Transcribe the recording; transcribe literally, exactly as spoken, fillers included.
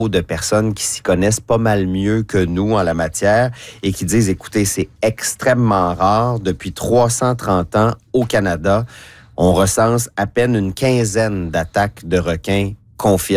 de personnes qui s'y connaissent pas mal mieux que nous en la matière et qui disent, écoutez, c'est extrêmement rare. Depuis trois cent trente ans au Canada, on recense à peine une quinzaine d'attaques de requins confirmées.